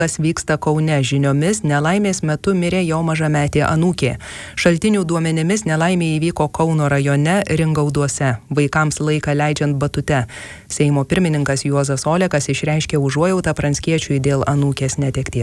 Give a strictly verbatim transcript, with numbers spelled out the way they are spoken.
kas vyksta Kaune. Žiniomis nelaimės metu mirė jo mažametė anūkė. Šaltinių duomenimis nelaimė įvyko Kauno rajone Ringauduose, vaikams laiką leidžiant batute. Seimo pirmininkas Juozas Olekas išreiškė užuojautą Pranckiečiui dėl anūkės netekties.